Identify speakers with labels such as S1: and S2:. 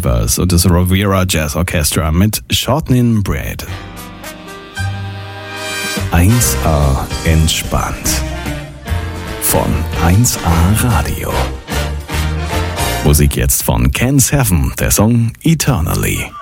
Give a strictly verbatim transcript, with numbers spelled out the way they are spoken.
S1: Rivers und das Riviera Jazz Orchestra mit Shortening Bread. eins A entspannt. Von eins A Radio. Musik jetzt von Ken Seven, der Song Eternally.